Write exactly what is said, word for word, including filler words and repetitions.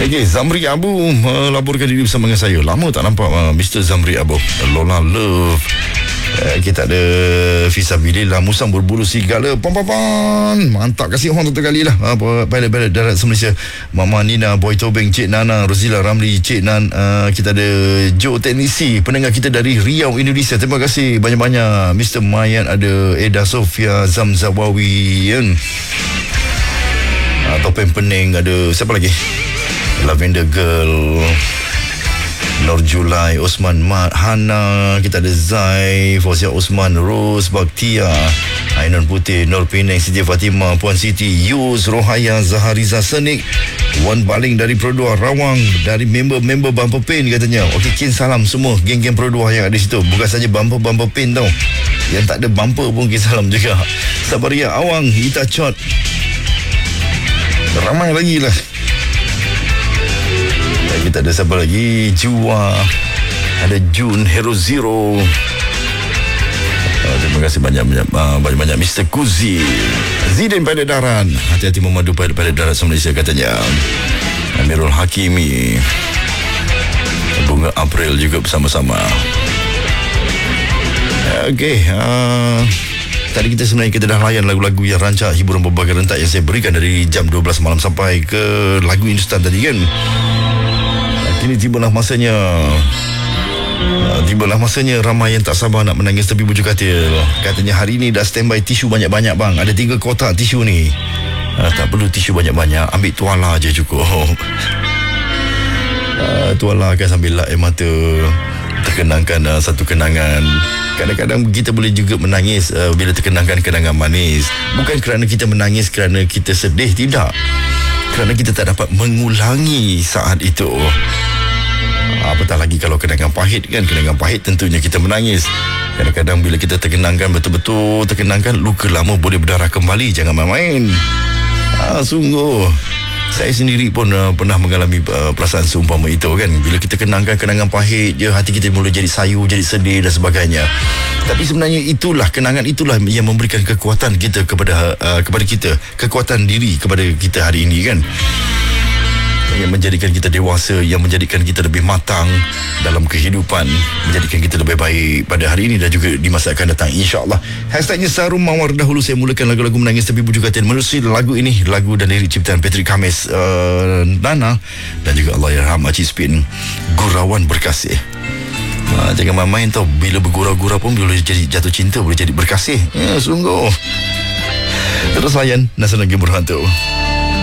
Okay, Zamri Abu melaporkan diri bersama dengan saya. Lama tak nampak uh, Mister Zamri Abu. Lola Love. Uh, kita ada Fisabilillah, Musang Berbulu Serigala. Pam-pam-pam. Mantap, kasih orang satu kali lah. Uh, Pilot-pilot darat Malaysia. Mama Nina, Boy Tobeng, Cik Nana, Rozila Ramli, Cik Nan. Uh, kita ada Joe Teknisi, pendengar kita dari Riau, Indonesia. Terima kasih banyak-banyak. Mister Mayan, ada Eda Sofia, Zamzawawi, kan? Uh, Topeng Pening, ada siapa lagi? Lavender Girl, Nur Julai, Osman Mat, Hana, kita ada Zai, Fauziah Osman, Rose, Baktia, Ainon Putih, Nur Penang, Siti Fatimah, Puan Siti, Yus, Rohaya, Zahariza Senik, Wan Baling dari Produa Rawang, dari member-member Bumper Pain katanya. Okey, kin salam semua geng-geng Produa yang ada situ. Bukan saja bumper-bumper pain tau, yang tak ada bumper pun kin salam juga. Sabaria Awang, Ita Chot, ramai lagi lah. Kita ada siapa lagi? Jua, ada Jun, Hero Zero. Uh, terima kasih banyak-banyak uh, banyak-banyak Mister Kuzi, Zidin pada daran. Hati-hati memadu pada pada darat Malaysia katanya. Amirul Hakimi, Bunga April juga bersama-sama. Okey, uh, tadi kita sebenarnya kita dah layan lagu-lagu yang rancak hiburan berbagai rentak yang saya berikan dari jam dua belas malam sampai ke lagu Hindustan tadi, kan? Kini tibalah masanya Tibalah masanya ramai yang tak sabar nak menangis tepi bujur katil. Katanya hari ni dah standby tisu banyak-banyak bang. Ada tiga kotak tisu ni. uh, Tak perlu tisu banyak-banyak, ambil tuala je cukup. uh, Tuala akan sambil lap air mata, terkenangkan uh, satu kenangan. Kadang-kadang kita boleh juga menangis uh, bila terkenangkan kenangan manis. Bukan kerana kita menangis kerana kita sedih, tidak. Kerana kita tak dapat mengulangi saat itu. Apatah lagi kalau kenangan pahit, kan? Kenangan pahit tentunya kita menangis. Kadang-kadang bila kita terkenangkan, betul-betul terkenangkan, luka lama boleh berdarah kembali. Jangan main-main. ah, Sungguh saya sendiri pun uh, pernah mengalami uh, perasaan seumpama itu, kan? Bila kita kenangkan kenangan pahit je, hati kita mula jadi sayu, jadi sedih dan sebagainya. Tapi sebenarnya itulah, kenangan itulah yang memberikan kekuatan kita kepada uh, kepada kita, kekuatan diri kepada kita hari ini, kan? Yang menjadikan kita dewasa, yang menjadikan kita lebih matang dalam kehidupan, menjadikan kita lebih baik pada hari ini dan juga di masa akan datang, insya-Allah. Hashtagnya Sarum Mawar. Dahulu saya mulakan lagu-lagu menangis tepi bujur katil. Menerusi lagu ini, lagu dan lirik ciptaan Patrick Khamis, uh, Nana, dan juga Allahyarham Acik Spin, Gurauan Berkasih. uh, Jangan main-main tau, bila bergurau-gurau pun boleh jadi jatuh cinta, boleh jadi berkasih. Ya, sungguh. Terus layan Nasional Game Berhantu.